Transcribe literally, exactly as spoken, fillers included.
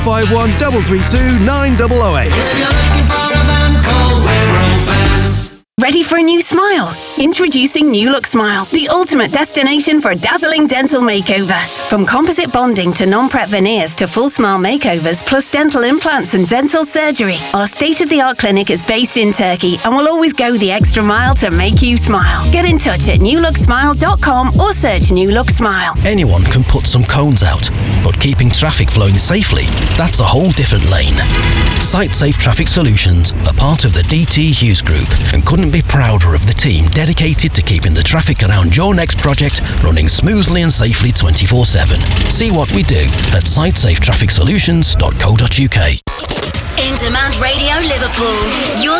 five one three three two nine zero zero eight. If you're looking for a van, call Wirral Vans. Ready for a new smile? Introducing New Look Smile, the ultimate destination for a dazzling dental makeover. From composite bonding to non-prep veneers to full smile makeovers, plus dental implants and dental surgery, our state-of-the-art clinic is based in Turkey and will always go the extra mile to make you smile. Get in touch at new look smile dot com or search New Look Smile. Anyone can put some cones out, but keeping traffic flowing safely, that's a whole different lane. Site Safe Traffic Solutions are part of the D T Hughes Group and couldn't be prouder of the team dedicated to keeping the traffic around your next project running smoothly and safely twenty-four seven. See what we do at site safe traffic solutions dot co dot uk. In Demand Radio Liverpool, your